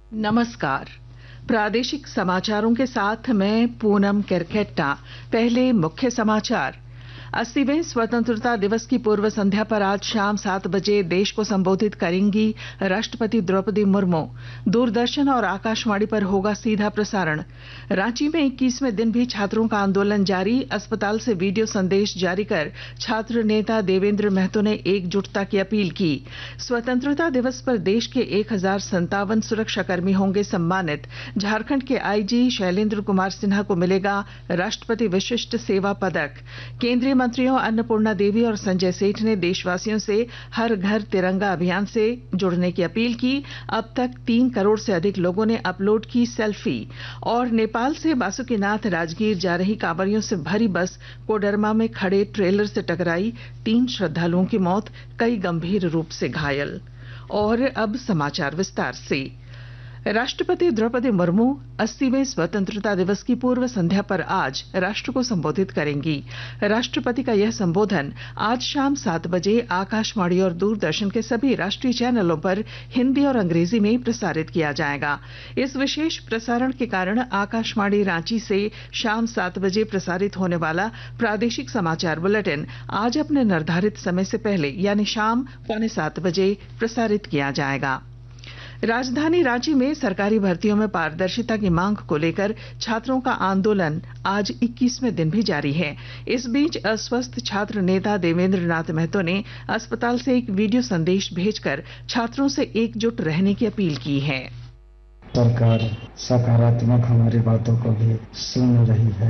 नमस्कार। प्रादेशिक समाचारों के साथ मैं पूनम केरकेट्टा। पहले मुख्य समाचार। 80वें स्वतंत्रता दिवस की पूर्व संध्या पर आज शाम 7 बजे देश को संबोधित करेंगी राष्ट्रपति द्रौपदी मुर्मू। दूरदर्शन और आकाशवाणी पर होगा सीधा प्रसारण। रांची में 21वें दिन भी छात्रों का आंदोलन जारी। अस्पताल से वीडियो संदेश जारी कर छात्र नेता देवेंद्र महतो ने एकजुटता की अपील की। स्वतंत्रता दिवस पर देश के 1057 सुरक्षाकर्मी होंगे सम्मानित। झारखंड के आईजी शैलेंद्र कुमार सिन्हा को मिलेगा राष्ट्रपति विशिष्ट सेवा पदक। केंद्रीय मंत्रियों अन्नपूर्णा देवी और संजय सेठ ने देशवासियों से हर घर तिरंगा अभियान से जुड़ने की अपील की। अब तक 3 करोड़ से अधिक लोगों ने अपलोड की सेल्फी। और नेपाल से बासुकीनाथ राजगीर जा रही कांवरियों से भरी बस कोडरमा में खड़े ट्रेलर से टकराई। 3 श्रद्धालुओं की मौत, कई गंभीर रूप से घायल। और अब समाचार विस्तार से। राष्ट्रपति द्रौपदी मुर्मू 80वें स्वतंत्रता दिवस की पूर्व संध्या पर आज राष्ट्र को संबोधित करेंगी। राष्ट्रपति का यह संबोधन आज शाम 7 बजे आकाशवाणी और दूरदर्शन के सभी राष्ट्रीय चैनलों पर हिंदी और अंग्रेजी में प्रसारित किया जाएगा। इस विशेष प्रसारण के कारण आकाशवाणी रांची से शाम 7 बजे प्रसारित होने वाला प्रादेशिक समाचार बुलेटिन आज अपने निर्धारित समय से पहले यानी शाम 6:45 बजे प्रसारित किया जाएगा। राजधानी रांची में सरकारी भर्तियों में पारदर्शिता की मांग को लेकर छात्रों का आंदोलन आज 21वें दिन भी जारी है। इस बीच अस्वस्थ छात्र नेता देवेंद्र नाथ महतो ने अस्पताल से एक वीडियो संदेश भेजकर छात्रों से एकजुट रहने की अपील की है। सरकार सकारात्मक हमारी बातों को भी सुन रही है।